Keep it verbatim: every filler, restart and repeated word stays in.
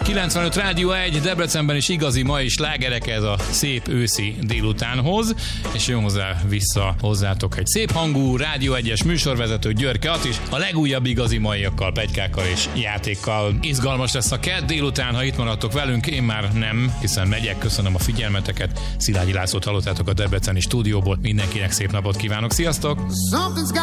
kilencvenöt Rádió egy, Debrecenben is igazi mai slágerek ez a szép őszi délutánhoz, és jön hozzá vissza hozzátok egy szép hangú Rádió egyes műsorvezető Györke Attis, a legújabb igazi maiakkal, pletykákkal és játékkal. Izgalmas lesz a kedd délután, ha itt maradtok velünk, én már nem, hiszen megyek, köszönöm a figyelmeteket. Szilágyi Lászlót hallottátok a debreceni stúdióból, mindenkinek szép napot kívánok, sziasztok!